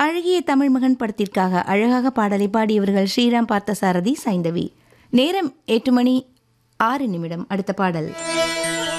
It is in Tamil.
அழகிய தமிழ் மகன் படத்திற்காக அழகாக பாடலை பாடியவர்கள் ஸ்ரீராம் பார்த்தசாரதி சைந்தவி. நேரம் 8 மணி 6 நிமிடம். அடுத்த பாடல்